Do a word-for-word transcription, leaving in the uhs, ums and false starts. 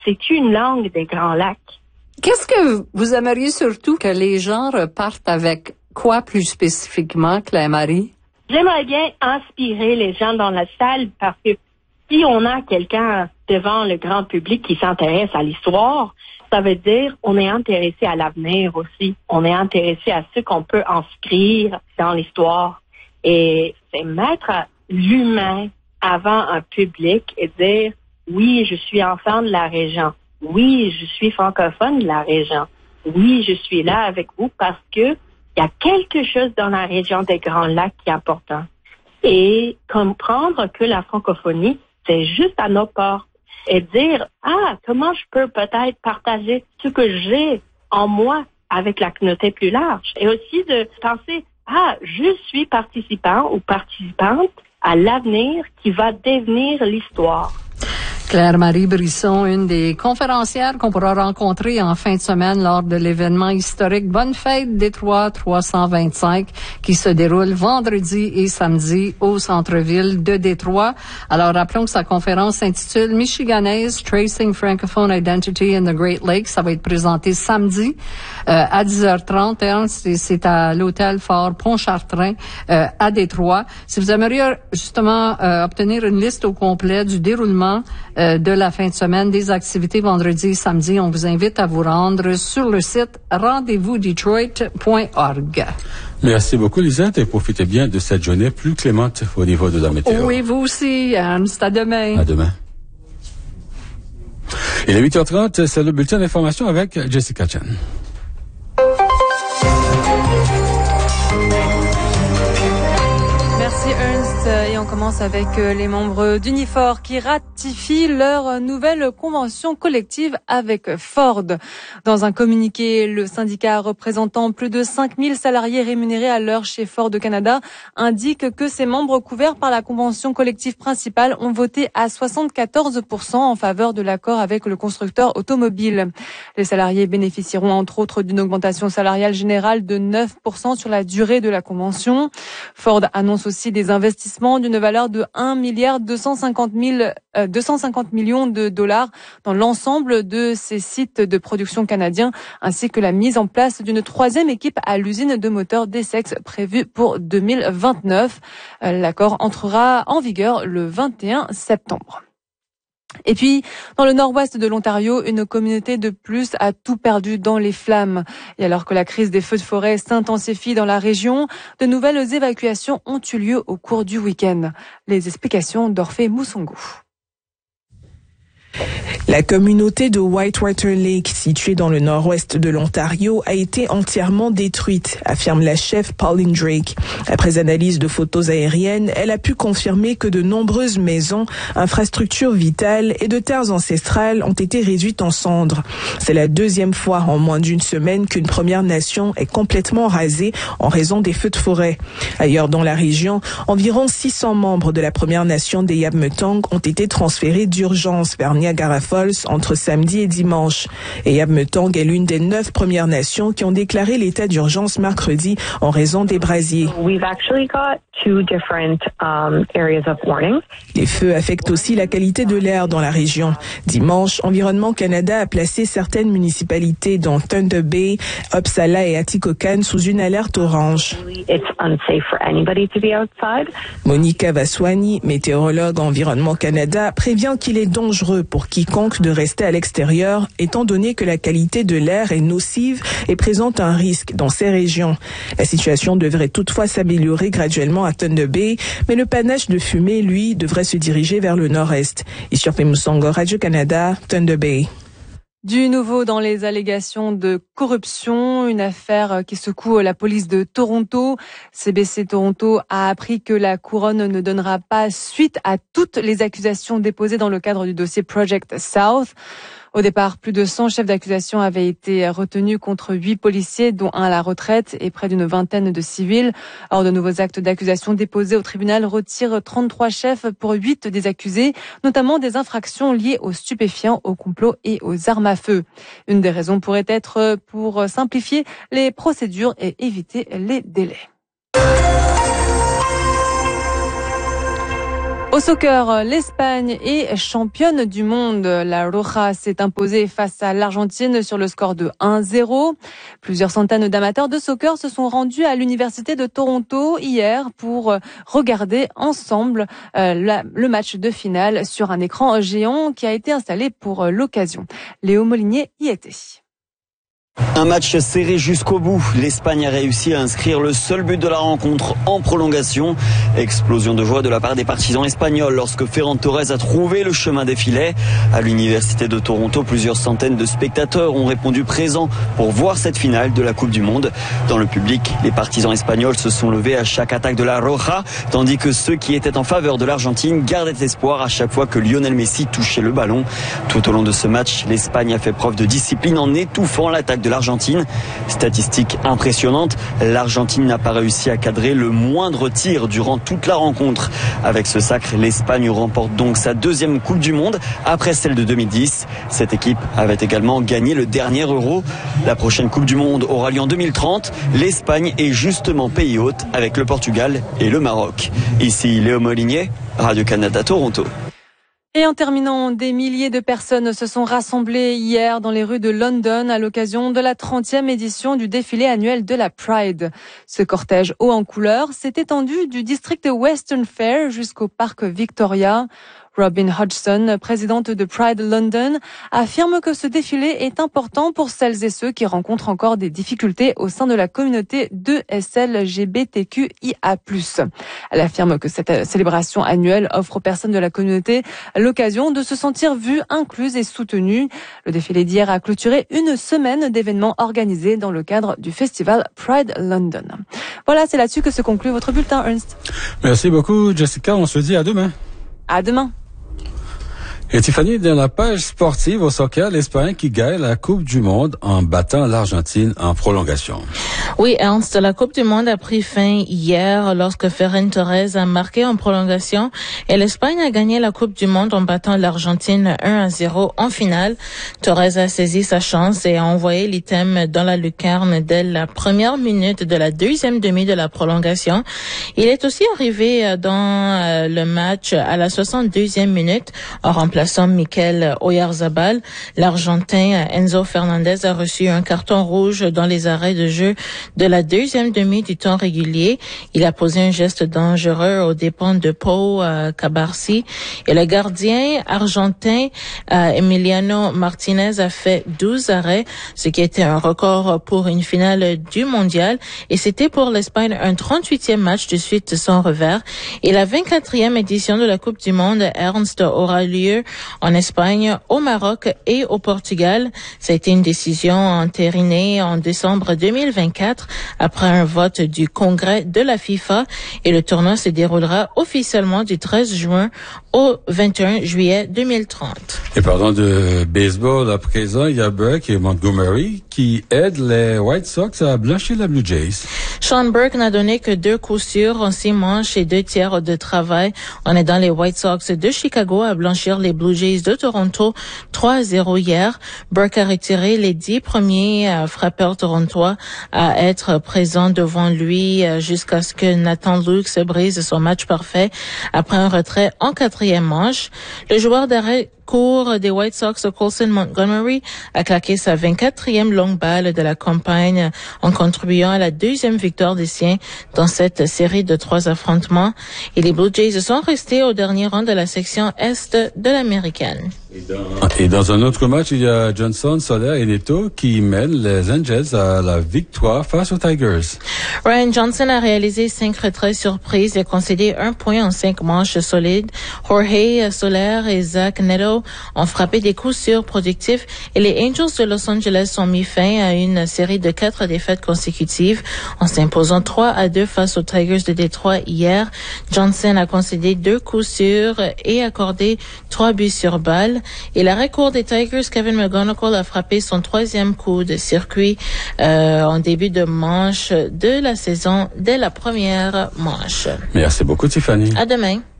c'est une langue des Grands Lacs. Qu'est-ce que vous aimeriez surtout que les gens repartent avec quoi plus spécifiquement, Claire-Marie? J'aimerais bien inspirer les gens dans la salle parce que si on a quelqu'un devant le grand public qui s'intéresse à l'histoire, ça veut dire on est intéressé à l'avenir aussi. On est intéressé à ce qu'on peut inscrire dans l'histoire. Et c'est mettre l'humain avant un public et dire oui, je suis enfant de la région. Oui, je suis francophone de la région. Oui, je suis là avec vous parce que il y a quelque chose dans la région des Grands Lacs qui est important. Et comprendre que la francophonie, c'est juste à nos portes. Et dire, ah, comment je peux peut-être partager ce que j'ai en moi avec la communauté plus large. Et aussi de penser, ah, je suis participant ou participante à l'avenir qui va devenir l'histoire. Claire-Marie Brisson, une des conférencières qu'on pourra rencontrer en fin de semaine lors de l'événement historique Bonne Fête Détroit trois cent vingt-cinq qui se déroule vendredi et samedi au centre-ville de Détroit. Alors, rappelons que sa conférence s'intitule Michiganaise Tracing Francophone Identity in the Great Lakes. Ça va être présenté samedi euh, à dix heures trente. Hein, c'est, c'est à l'hôtel Fort Pontchartrain euh, à Détroit. Si vous aimeriez justement euh, obtenir une liste au complet du déroulement euh, de la fin de semaine, des activités vendredi et samedi, on vous invite à vous rendre sur le site rendez-vous detroit point org. Merci beaucoup, Lisette, et profitez bien de cette journée plus clémente au niveau de la météo. Oui, vous aussi, Anne. C'est à demain. À demain. Il est huit heures trente, c'est le bulletin d'information avec Jessica Chen. Merci Ernst, et on commence avec les membres d'Unifor qui ratifient leur nouvelle convention collective avec Ford. Dans un communiqué, le syndicat représentant plus de cinq mille salariés rémunérés à l'heure chez Ford Canada indique que ses membres couverts par la convention collective principale ont voté à soixante-quatorze pour cent en faveur de l'accord avec le constructeur automobile. Les salariés bénéficieront entre autres d'une augmentation salariale générale de neuf pour cent sur la durée de la convention. Ford annonce aussi des investissements d'une valeur de un milliard deux cent cinquante millions de dollars dans l'ensemble de ses sites de production canadiens, ainsi que la mise en place d'une troisième équipe à l'usine de moteurs d'Essex prévue pour deux mille vingt-neuf. L'accord entrera en vigueur le vingt et un septembre. Et puis, dans le nord-ouest de l'Ontario, une communauté de plus a tout perdu dans les flammes. Et alors que la crise des feux de forêt s'intensifie dans la région, de nouvelles évacuations ont eu lieu au cours du week-end. Les explications d'Orphée Moussongo. La communauté de Whitewater Lake, située dans le nord-ouest de l'Ontario, a été entièrement détruite, affirme la chef Pauline Drake. Après analyse de photos aériennes, elle a pu confirmer que de nombreuses maisons, infrastructures vitales et de terres ancestrales ont été réduites en cendres. C'est la deuxième fois en moins d'une semaine qu'une Première Nation est complètement rasée en raison des feux de forêt. Ailleurs dans la région, environ six cents membres de la Première Nation des Yabmetang ont été transférés d'urgence vers Niagara Falls entre samedi et dimanche. Et Yabmetang est l'une des neuf Premières Nations qui ont déclaré l'état d'urgence mercredi en raison des brasiers. We've actually got two different um, areas of warning. Les feux affectent aussi la qualité de l'air dans la région. Dimanche, Environnement Canada a placé certaines municipalités dont Thunder Bay, Uppsala et Atikokan sous une alerte orange. It's unsafe for anybody to be outside. Monica Vaswani, météorologue à Environnement Canada, prévient qu'il est dangereux pour quiconque de rester à l'extérieur, étant donné que la qualité de l'air est nocive et présente un risque dans ces régions. La situation devrait toutefois s'améliorer graduellement à Thunder Bay, mais le panache de fumée, lui, devrait se diriger vers le nord-est. Ici Orphée Moussongo, Radio-Canada, Thunder Bay. Du nouveau dans les allégations de corruption, une affaire qui secoue la police de Toronto. C B C Toronto a appris que la couronne ne donnera pas suite à toutes les accusations déposées dans le cadre du dossier Project South. Au départ, plus de cent chefs d'accusation avaient été retenus contre huit policiers, dont un à la retraite, et près d'une vingtaine de civils. Or, de nouveaux actes d'accusation déposés au tribunal retirent trente-trois chefs pour huit des accusés, notamment des infractions liées aux stupéfiants, au complot et aux armes à feu. Une des raisons pourrait être pour simplifier les procédures et éviter les délais. Au soccer, l'Espagne est championne du monde. La Roja s'est imposée face à l'Argentine sur le score de un zéro. Plusieurs centaines d'amateurs de soccer se sont rendus à l'Université de Toronto hier pour regarder ensemble euh, la, le match de finale sur un écran géant qui a été installé pour l'occasion. Léo Molinier y était. Un match serré jusqu'au bout. L'Espagne a réussi à inscrire le seul but de la rencontre en prolongation. Explosion de joie de la part des partisans espagnols lorsque Ferran Torres a trouvé le chemin des filets. À l'Université de Toronto, plusieurs centaines de spectateurs ont répondu présents pour voir cette finale de la Coupe du Monde. Dans le public, les partisans espagnols se sont levés à chaque attaque de la Roja, tandis que ceux qui étaient en faveur de l'Argentine gardaient espoir à chaque fois que Lionel Messi touchait le ballon. Tout au long de ce match, l'Espagne a fait preuve de discipline en étouffant l'attaque de l'Argentine. Statistique impressionnante, l'Argentine n'a pas réussi à cadrer le moindre tir durant toute la rencontre. Avec ce sacre, l'Espagne remporte donc sa deuxième Coupe du Monde après celle de deux mille dix. Cette équipe avait également gagné le dernier Euro. La prochaine Coupe du Monde aura lieu en deux mille trente. L'Espagne est justement pays hôte avec le Portugal et le Maroc. Ici Léo Molinier, Radio-Canada Toronto. Et en terminant, des milliers de personnes se sont rassemblées hier dans les rues de London à l'occasion de la trentième édition du défilé annuel de la Pride. Ce cortège haut en couleurs s'est étendu du district Western Fair jusqu'au parc Victoria. Robin Hodgson, présidente de Pride London, affirme que ce défilé est important pour celles et ceux qui rencontrent encore des difficultés au sein de la communauté de S L G B T Q I A plus. Elle affirme que cette célébration annuelle offre aux personnes de la communauté l'occasion de se sentir vues, incluses et soutenues. Le défilé d'hier a clôturé une semaine d'événements organisés dans le cadre du festival Pride London. Voilà, c'est là-dessus que se conclut votre bulletin, Ernst. Merci beaucoup, Jessica. On se dit à demain. À demain. Et Tiffany, dans la page sportive au soccer, l'Espagne qui gagne la Coupe du Monde en battant l'Argentine en prolongation. Oui, Ernst, la Coupe du Monde a pris fin hier lorsque Ferran Torres a marqué en prolongation et l'Espagne a gagné la Coupe du Monde en battant l'Argentine un à zéro en finale. Torres a saisi sa chance et a envoyé l'item dans la lucarne dès la première minute de la deuxième demi de la prolongation. Il est aussi arrivé dans le match à la soixante-deuxième minute en remplaçant Mikel Oyarzabal. L'Argentin Enzo Fernandez a reçu un carton rouge dans les arrêts de jeu de la deuxième demi du temps régulier. Il a posé un geste dangereux aux dépens de Pau euh, Cabarsi. Et le gardien argentin euh, Emiliano Martinez a fait douze arrêts, ce qui était un record pour une finale du mondial. Et c'était pour l'Espagne un trente-huitième match de suite sans revers. Et la vingt-quatrième édition de la Coupe du Monde, Ernst, aura lieu en Espagne, au Maroc et au Portugal. Ça a été une décision entérinée en décembre deux mille vingt-quatre après un vote du Congrès de la FIFA et le tournoi se déroulera officiellement du treize juin au vingt et un juillet deux mille trente. Et parlant de baseball, à présent, il y a Burke et Montgomery qui aident les White Sox à blanchir la Blue Jays. Sean Burke n'a donné que deux coups sûrs en six manches et deux tiers de travail en aidant les White Sox de Chicago à blanchir les Blue Jays de Toronto trois à zéro hier. Burke a retiré les dix premiers euh, frappeurs torontois à être présents devant lui euh, jusqu'à ce que Nathan Lukes se brise son match parfait après un retrait en quatrième manche. Le joueur d'arrêt court des White Sox, Colson Montgomery, a claqué sa vingt-quatrième longue balle de la campagne en contribuant à la deuxième victoire des siens dans cette série de trois affrontements. Et les Blue Jays sont restés au dernier rang de la section Est de l'Américaine. Et dans, et dans un autre match, il y a Johnson, Soler et Neto qui mènent les Angels à la victoire face aux Tigers. Ryan Johnson a réalisé cinq retraits surprises et concédé un point en cinq manches solides. Jorge Soler et Zach Neto ont frappé des coups sûrs productifs et les Angels de Los Angeles ont mis fin à une série de quatre défaites consécutives en s'imposant trois à deux face aux Tigers de Détroit hier. Johnson a concédé deux coups sûrs et accordé trois buts sur balle. Et l'arrêt court des Tigers, Kevin McGonigal, a frappé son troisième coup de circuit euh, en début de manche de la saison dès la première manche. Merci beaucoup, Tiffany. À demain.